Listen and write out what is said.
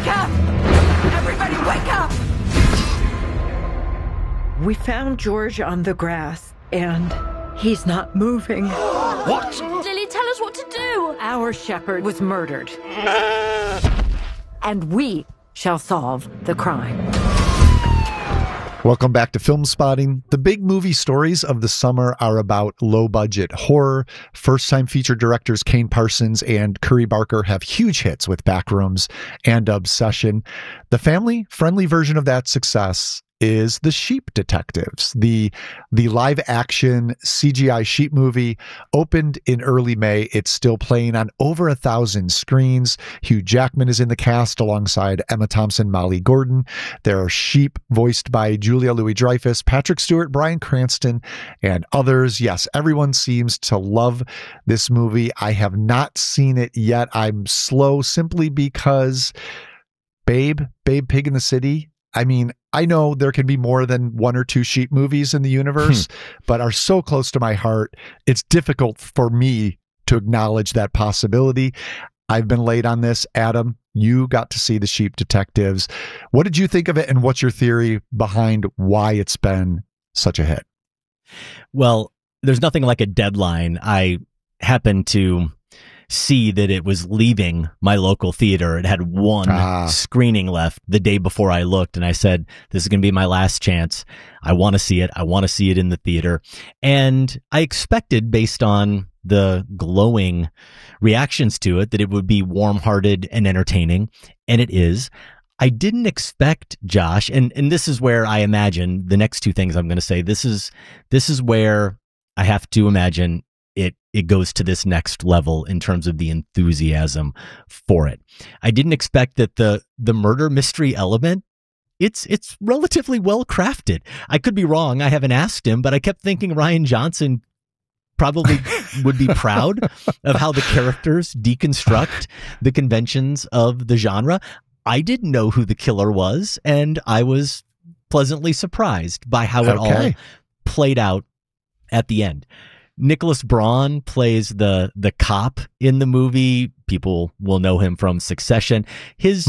Wake up! Everybody wake up! We found George on the grass, and he's not moving. What? Lily, tell us what to do! Our shepherd was murdered. And we shall solve the crime. Welcome back to Film Spotting. The big movie stories of the summer are about low-budget horror. First-time feature directors Kane Parsons and Curry Barker have huge hits with Backrooms and Obsession. The family-friendly version of that success is The Sheep Detectives. The live-action CGI sheep movie opened in early May. It's still playing on over 1,000 screens. Hugh Jackman is in the cast alongside Emma Thompson, Molly Gordon. There are sheep voiced by Julia Louis-Dreyfus, Patrick Stewart, Bryan Cranston, and others. Yes, everyone seems to love this movie. I have not seen it yet. I'm slow simply because Babe Pig in the City, I mean, I know there can be more than one or two sheep movies in the universe, but are so close to my heart, it's difficult for me to acknowledge that possibility. I've been late on this. Adam, you got to see The Sheep Detectives. What did you think of it, and what's your theory behind why it's been such a hit? Well, there's nothing like a deadline. I happened to see that it was leaving my local theater. It had one screening left the day before I looked, and I said, this is going to be my last chance. I want to see it. I want to see it in the theater. And I expected, based on the glowing reactions to it, that it would be warm-hearted and entertaining, and it is. I didn't expect, Josh, and this is where I imagine the next two things I'm going to say. This is where I have to imagine it goes to this next level in terms of the enthusiasm for it. I didn't expect that the murder mystery element, it's relatively well crafted. I could be wrong. I haven't asked him, but I kept thinking Rian Johnson probably would be proud of how the characters deconstruct the conventions of the genre. I didn't know who the killer was, and I was pleasantly surprised by how it all played out at the end. Nicholas Braun plays the cop in the movie. People will know him from Succession. His